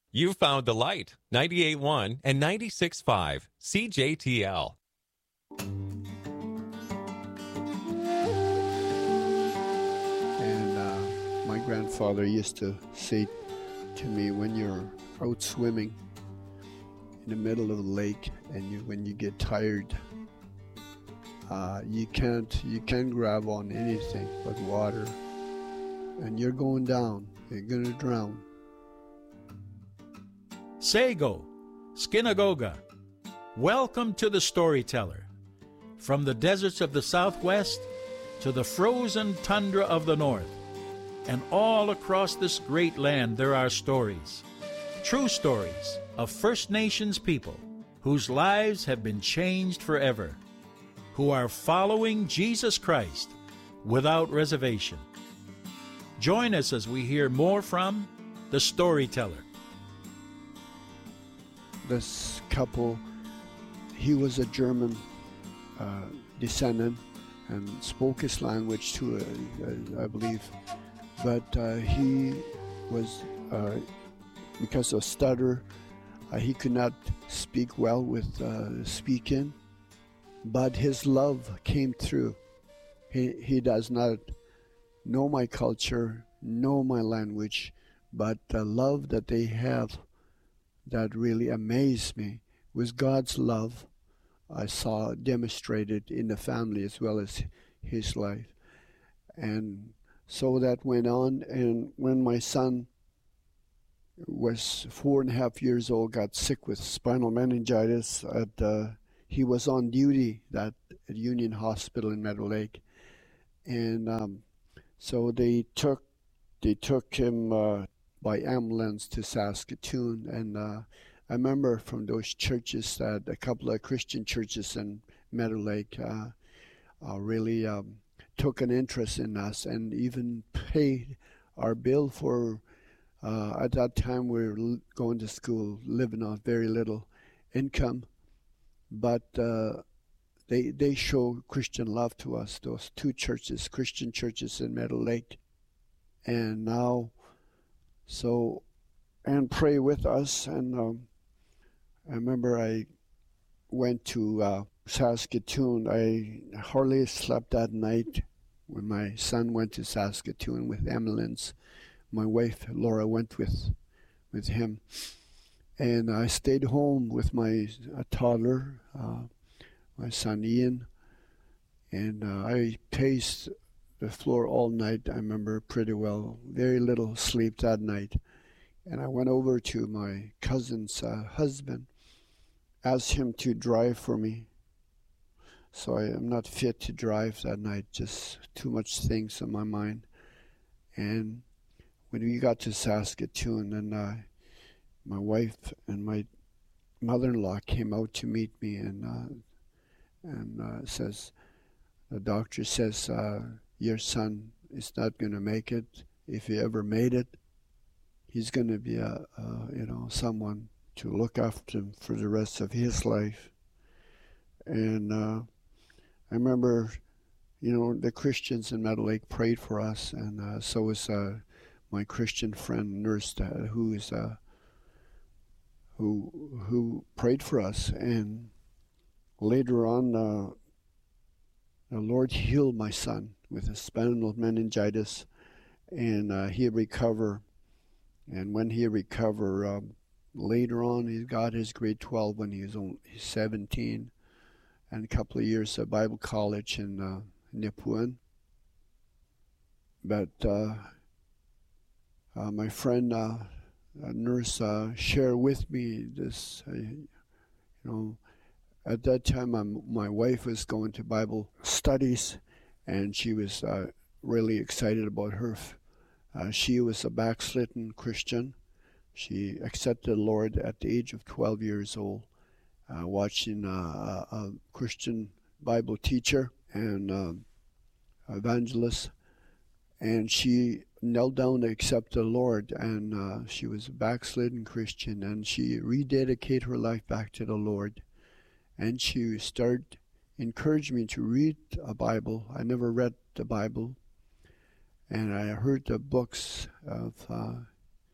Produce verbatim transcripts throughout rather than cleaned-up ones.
You've found the light, ninety-eight point one and ninety-six point five C J T L. And uh, my grandfather used to say to me, when you're out swimming in the middle of the lake and you, when you get tired, uh, you can't you can't grab on anything but water, and you're going down. You're gonna drown. Sego, Skinagoga, welcome to the Storyteller. From the deserts of the Southwest to the frozen tundra of the North, and all across this great land there are stories, true stories of First Nations people whose lives have been changed forever, who are following Jesus Christ without reservation. Join us as we hear more from the Storyteller. This couple, he was a German uh, descendant and spoke his language too, uh, I believe. But uh, he was, uh, because of stutter, uh, he could not speak well with uh, speaking. But his love came through. He, he does not know my culture, know my language, but the love that they have that really amazed me was God's love I saw demonstrated in the family as well as his life. And so that went on, and when my son was four and a half years old, got sick with spinal meningitis, at, uh, he was on duty that at Union Hospital in Meadow Lake. And um, so they took they took him uh, by ambulance to Saskatoon, and uh, I remember from those churches that a couple of Christian churches in Meadow Lake uh, uh, really um, took an interest in us and even paid our bill for, uh, at that time we were l- going to school, living on very little income, but uh, they they show Christian love to us, those two churches, Christian churches in Meadow Lake. And now, so, and pray with us. And um, I remember I went to uh, Saskatoon. I hardly slept that night when my son went to Saskatoon with ambulance. My wife, Laura, went with with him. And I stayed home with my uh, toddler, uh, my son Ian. And uh, I paced the floor all night. I remember pretty well. Very little sleep that night. And I went over to my cousin's uh, husband, asked him to drive for me. So I am not fit to drive that night, just too much things on my mind. And when we got to Saskatoon, and uh, my wife and my mother-in-law came out to meet me, and uh, and uh, says, the doctor says, uh, your son is not going to make it. If he ever made it, he's going to be a, a you know someone to look after him for the rest of his life. And uh, I remember, you know, the Christians in Meadow Lake prayed for us, and uh, so was uh, my Christian friend nurse, uh, who is uh, who who prayed for us. And later on, uh, the Lord healed my son with a spinal meningitis, and uh, he recovered. And when he recovered, um, later on, he got his grade twelve when he was only seventeen, and a couple of years at Bible college in uh, Nipawin. But uh, uh, my friend, uh, a nurse, uh, shared with me this, uh, you know, at that time I'm, my wife was going to Bible studies, and she was uh, really excited about her. Uh, she was a backslidden Christian. She accepted the Lord at the age of twelve years old, uh, watching uh, a, a Christian Bible teacher and uh, evangelist. And she knelt down to accept the Lord, and uh, she was a backslidden Christian, and she rededicated her life back to the Lord. And she started encouraging me to read a Bible. I never read the Bible. And I heard the books of uh,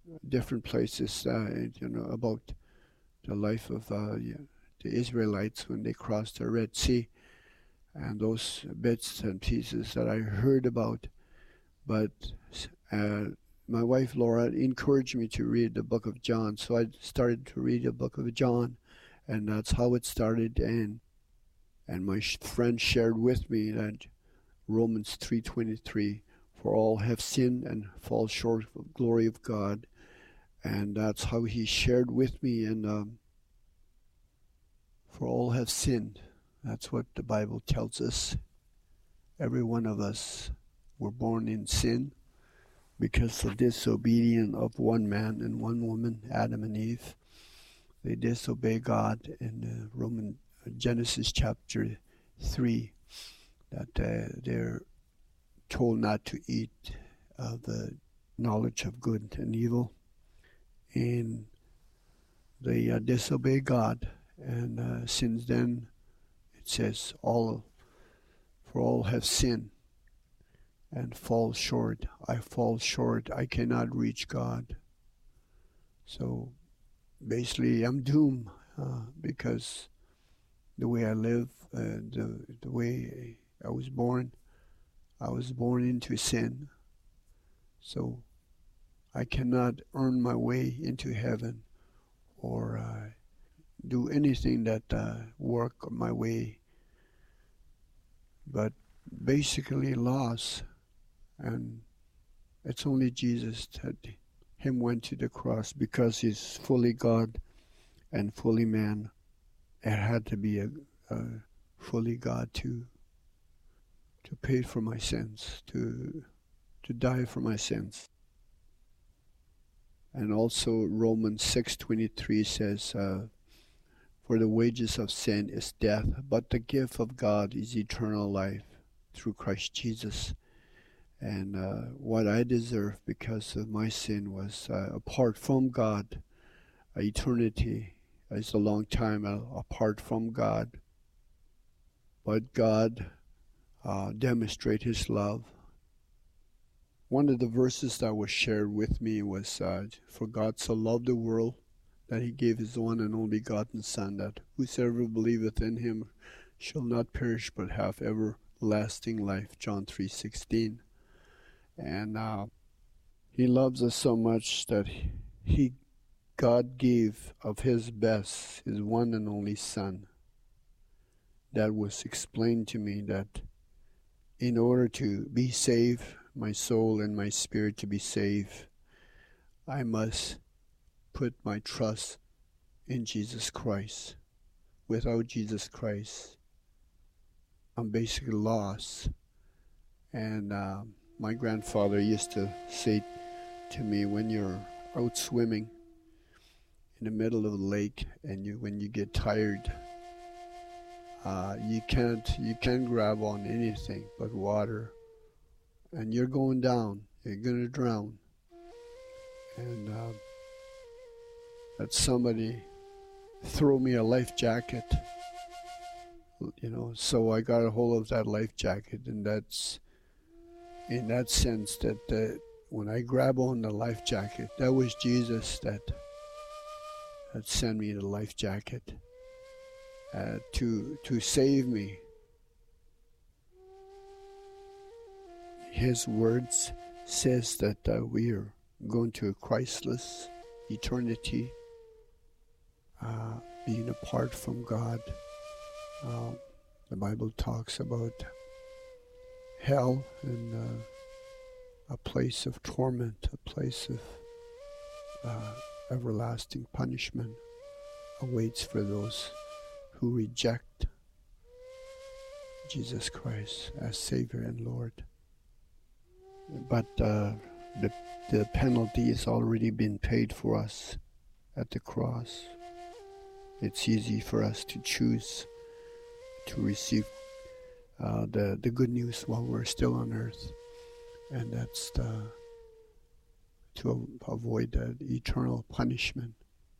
different places, uh, you know, about the life of uh, yeah, the Israelites when they crossed the Red Sea, and those bits and pieces that I heard about. But uh, my wife Laura encouraged me to read the book of John, so I started to read the book of John, and that's how it started. And and my sh- friend shared with me that Romans three twenty-three, for all have sinned and fall short of the glory of God, and that's how he shared with me. And um, for all have sinned. That's what the Bible tells us. Every one of us were born in sin because of disobedience of one man and one woman, Adam and Eve. They disobey God in uh, Roman uh, Genesis chapter three, that uh, they're told not to eat of the knowledge of good and evil, and they uh, disobey God. And uh, since then, it says all, for all have sinned and fall short. I fall short. I cannot reach God. So basically, I'm doomed uh, because the way I live, uh, the the way I was born, I was born into sin. So I cannot earn my way into heaven or uh, do anything that uh, work my way, but basically lost. And it's only Jesus that him went to the cross because he's fully God and fully man. It had to be a, a fully God to to pay for my sins, to to die for my sins. And also Romans six twenty-three says, uh, for the wages of sin is death, but the gift of God is eternal life through Christ Jesus. And uh, what I deserve because of my sin was uh, apart from God. Uh, eternity is a long time uh, apart from God. But God uh, demonstrated his love. One of the verses that was shared with me was, uh, for God so loved the world that he gave his one and only begotten Son, that whosoever believeth in him shall not perish but have everlasting life, John three sixteen. And uh, he loves us so much that he, God gave of his best, his one and only Son. That was explained to me that in order to be saved, my soul and my spirit to be saved, I must put my trust in Jesus Christ. Without Jesus Christ, I'm basically lost. And um, my grandfather used to say to me, when you're out swimming in the middle of the lake and you when you get tired, uh, you can't you can't grab on anything but water, and you're going down, you're gonna drown. And uh, that somebody threw me a life jacket, you know, so I got a hold of that life jacket, and that's in that sense that uh, when I grab on the life jacket, that was Jesus that that sent me the life jacket uh, to to save me. His words says that uh, we are going to a Christless eternity, uh, being apart from God. Uh, the Bible talks about hell and uh, a place of torment, a place of uh, everlasting punishment awaits for those who reject Jesus Christ as Savior and Lord. But uh, the, the penalty has already been paid for us at the cross. It's easy for us to choose to receive uh, the, the good news while we're still on earth. And that's the, to avoid the eternal punishment.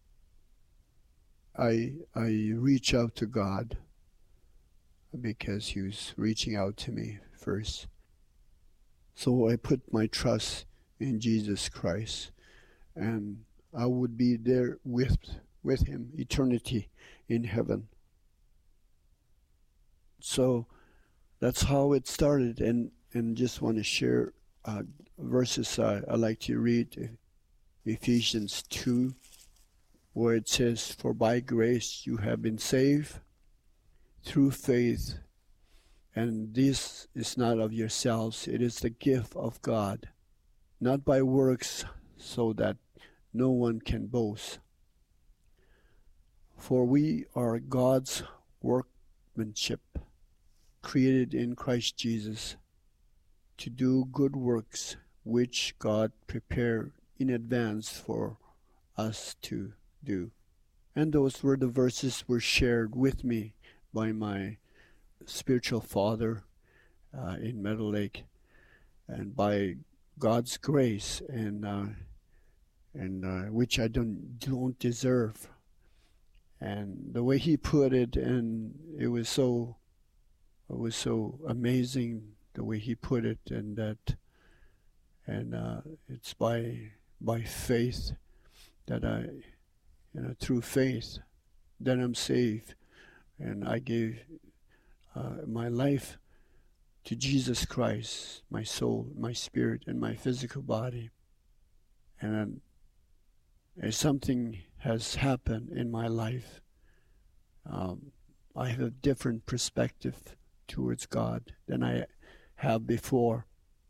I I reach out to God because he was reaching out to me first. So I put my trust in Jesus Christ, and I would be there with with him, eternity in heaven. So that's how it started, and, and just want to share uh, verses I, I like to read, Ephesians two, where it says, "For by grace you have been saved through faith, and this is not of yourselves, it is the gift of God, not by works, so that no one can boast. For we are God's workmanship, created in Christ Jesus, to do good works, which God prepared in advance for us to do." And those were the verses were shared with me by my spiritual father uh, in Meadow Lake, and by God's grace, and uh, and uh, which I don't don't deserve. And the way he put it, and it was so it was so amazing the way he put it, and that and uh, it's by by faith that I, you know, through faith that I'm saved, and I gave uh, my life to Jesus Christ, my soul, my spirit, and my physical body. And as something has happened in my life, um, I have a different perspective towards God than I have before.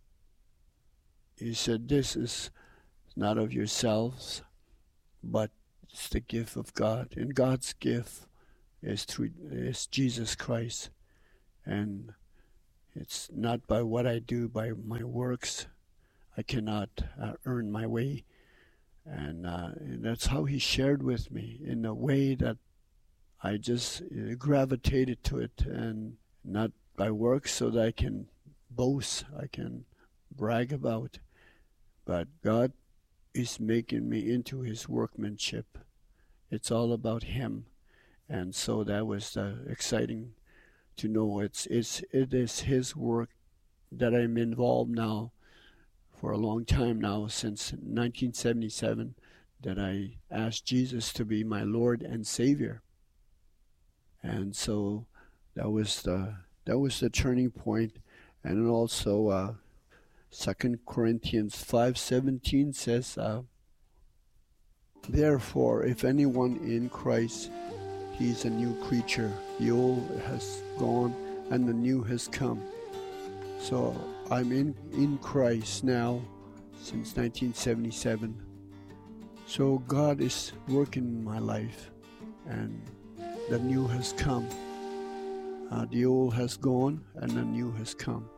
He said, "This is not of yourselves, but it's the gift of God." And God's gift is through is Jesus Christ. And it's not by what I do, by my works. I cannot uh, earn my way. And, uh, and that's how he shared with me, in a way that I just uh, gravitated to it, and not by works so that I can boast, I can brag about. But God is making me into his workmanship. It's all about him. And so that was uh, exciting to know it's it's it is his work that I'm involved now for a long time now, since nineteen seventy-seven, that I asked Jesus to be my Lord and Savior. And so that was the that was the turning point. And also uh, Second Corinthians five seventeen says, uh, "Therefore, if anyone in Christ, he is a new creature. The old has gone and the new has come." So I'm in, in Christ now since nineteen seventy-seven. So God is working in my life, and the new has come. Uh, the old has gone and the new has come.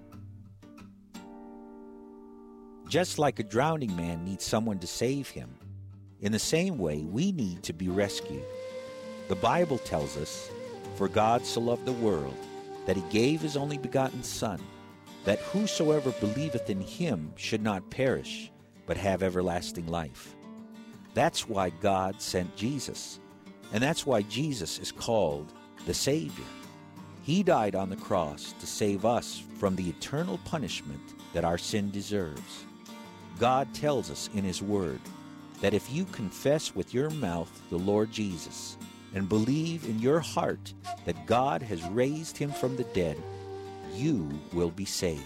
Just like a drowning man needs someone to save him, in the same way we need to be rescued. The Bible tells us, "For God so loved the world, that he gave his only begotten Son, that whosoever believeth in him should not perish, but have everlasting life." That's why God sent Jesus, and that's why Jesus is called the Savior. He died on the cross to save us from the eternal punishment that our sin deserves. God tells us in his word that if you confess with your mouth the Lord Jesus and believe in your heart that God has raised him from the dead, you will be saved.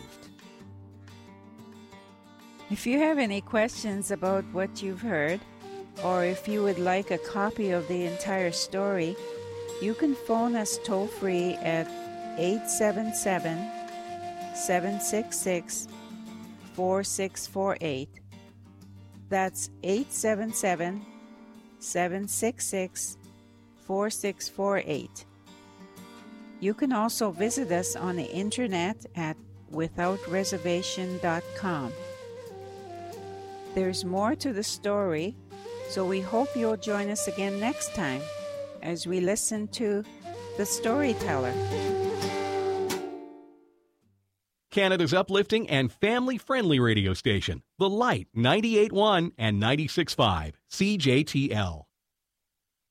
If you have any questions about what you've heard, or if you would like a copy of the entire story, you can phone us toll-free at eight seven seven, seven six six, four six four eight. That's eight seven seven, seven six six, four six four eight. You can also visit us on the internet at without reservation dot com. There's more to the story, so we hope you'll join us again next time as we listen to The Storyteller. Canada's uplifting and family-friendly radio station, The Light ninety-eight point one and ninety-six point five, C J T L.